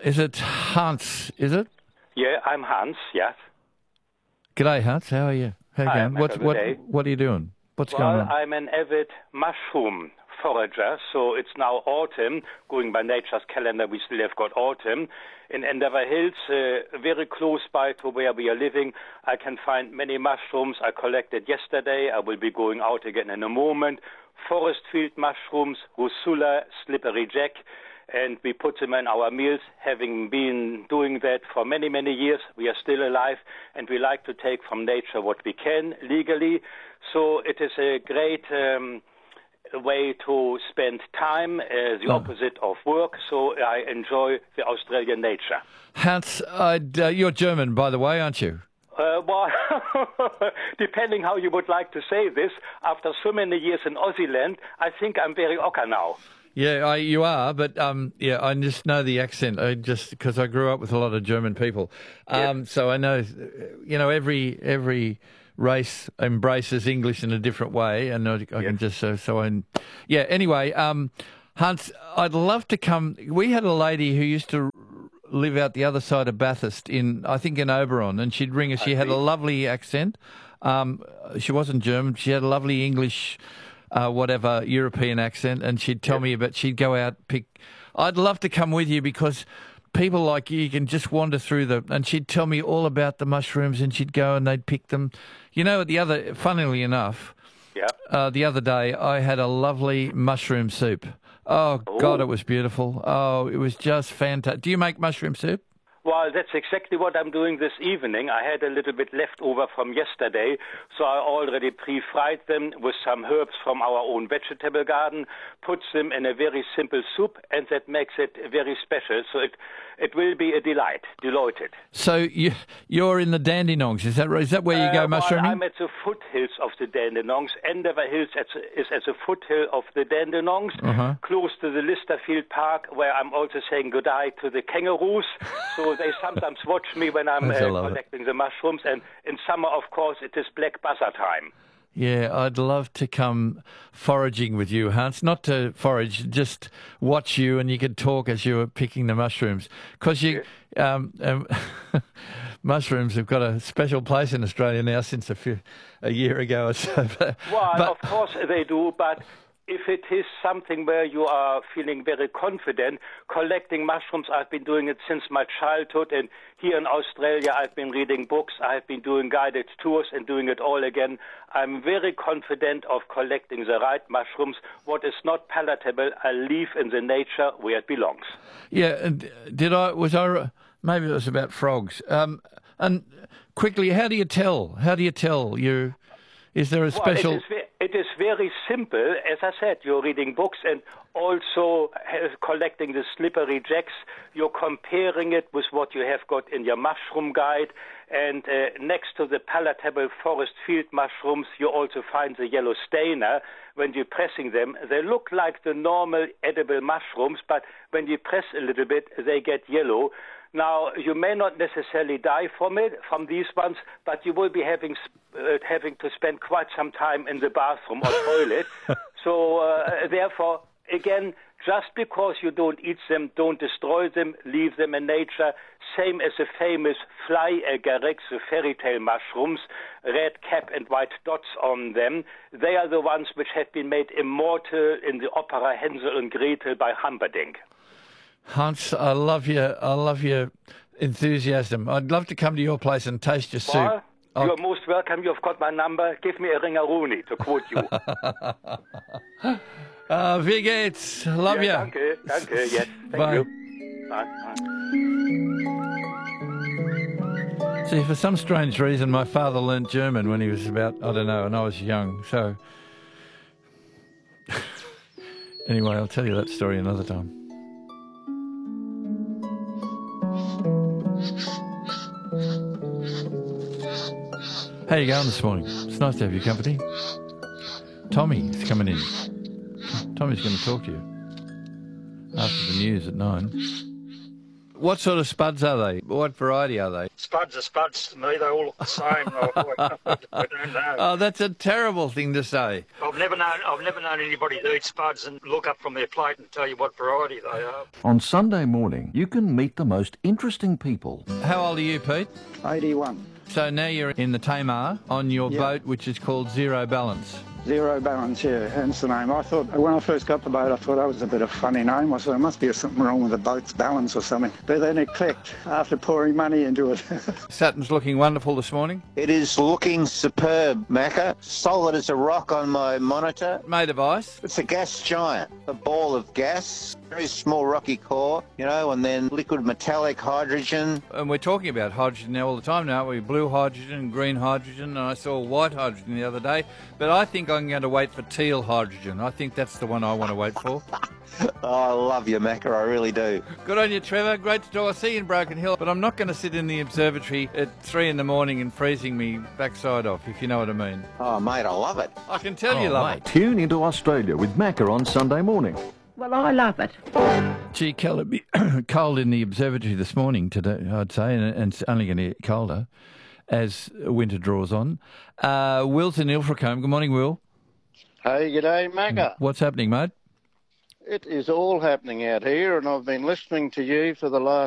Is it Hans, is it? Yeah, I'm Hans, yes. G'day, Hans. How are you? How Hi, you going? What are you doing? What's going on? I'm an avid mushroom forager, so it's now autumn. Going by nature's calendar, we still have got autumn. In Endeavour Hills, very close by to where we are living, I can find many mushrooms I collected yesterday. I will be going out again in a moment. Forest field mushrooms, Russula, slippery jack, and we put them in our meals. Having been doing that for many, many years, we are still alive, and we like to take from nature what we can legally. So it is a great way to spend time, the opposite of work. So I enjoy the Australian nature. Hans, you're German, by the way, aren't you? Well, depending how you would like to say this, after so many years in Aussie land, I think I'm very Ocker now. Yeah, you are, but I just know the accent. Because I grew up with a lot of German people, so I know, every race embraces English in a different way, and I can just Anyway, Hans, I'd love to come. We had a lady who used to live out the other side of Bathurst in Oberon, and she'd ring us. She had a lovely accent. She wasn't German. She had a lovely English. European accent, and she'd tell me about, she'd go out, I'd love to come with you because people like you can just wander through and she'd tell me all about the mushrooms, and she'd go and they'd pick them. Funnily enough, the other day I had a lovely mushroom soup. Oh, God, it was beautiful. Oh, it was just fantastic. Do you make mushroom soup? Well, that's exactly what I'm doing this evening. I had a little bit left over from yesterday, so I already pre-fried them with some herbs from our own vegetable garden, put them in a very simple soup, and that makes it very special. So it will be a delighted. So you're in the Dandenongs, is that right? Is that where you go mushrooming? I'm at the foothills of the Dandenongs. Endeavour Hills is at the foothill of the Dandenongs, close to the Listerfield Park, where I'm also saying goodbye to the kangaroos. So they sometimes watch me when I'm collecting the mushrooms. And in summer, of course, it is black buzzer time. Yeah, I'd love to come foraging with you, Hans. Not to forage, just watch you, and you could talk as you were picking the mushrooms. Because mushrooms have got a special place in Australia now since a year ago or so. Of course they do, but if it is something where you are feeling very confident, collecting mushrooms, I've been doing it since my childhood, and here in Australia I've been reading books, I've been doing guided tours and doing it all again. I'm very confident of collecting the right mushrooms. What is not palatable, I leave in the nature where it belongs. Yeah, maybe it was about frogs. And quickly, how do you tell? Is there a special... Well, it is very simple. As I said, you're reading books and also collecting the slippery jacks. You're comparing it with what you have got in your mushroom guide. And next to the palatable forest field mushrooms, you also find the yellow stainer. When you're pressing them, they look like the normal edible mushrooms, but when you press a little bit, they get yellow. Now, you may not necessarily die from these ones, but you will be having to spend quite some time in the bathroom or toilet. So, therefore, again, just because you don't eat them, don't destroy them, leave them in nature. Same as the famous fly agarics, the fairy tale mushrooms, red cap and white dots on them. They are the ones which have been made immortal in the opera Hänsel and Gretel by Humperdinck. Hans, I love your enthusiasm. I'd love to come to your place and taste your soup. You're most welcome. You've got my number. Give me a ringaroni, to quote you. Wie geht's? Love you. Danke, yes. Thank you. Bye. See, for some strange reason, my father learnt German when he was about, and I was young. So, anyway, I'll tell you that story another time. How you going this morning? It's nice to have your company. Tommy is coming in. Tommy's going to talk to you after the news at 9. What sort of spuds are they? What variety are they? Spuds are spuds to me. They all look the same. I don't know. Oh, that's a terrible thing to say. I've never known anybody to eat spuds and look up from their plate and tell you what variety they are. On Sunday morning, you can meet the most interesting people. How old are you, Pete? 81. So now you're in the Tamar on your boat, which is called Zero Balance. Zero Balance, yeah, hence the name. I thought, when I first got the boat, I thought that was a bit of a funny name. I thought there must be something wrong with the boat's balance or something. But then it clicked after pouring money into it. Saturn's looking wonderful this morning. It is looking superb, Macca. Solid as a rock on my monitor. Made of ice. It's a gas giant, a ball of gas, very small rocky core, and then liquid metallic hydrogen. And we're talking about hydrogen now all the time now, aren't we? Blue hydrogen, green hydrogen, and I saw white hydrogen the other day. But I think I'm going to wait for teal hydrogen. I think that's the one I want to wait for. Oh, I love you, Macca, I really do. Good on you, Trevor. Great to talk. I'll see you in Broken Hill. But I'm not going to sit in the observatory at 3 a.m. and freezing me backside off, if you know what I mean. Oh, mate, I love it. I can tell you love it. Tune into Australia with Macca on Sunday morning. Well, I love it. Gee, Kel, it'd be cold in the observatory this morning today, I'd say, and it's only going to get colder as winter draws on. Will's in Ilfracombe. Good morning, Will. Hey, g'day, Macca. What's happening, mate? It is all happening out here, and I've been listening to you for the last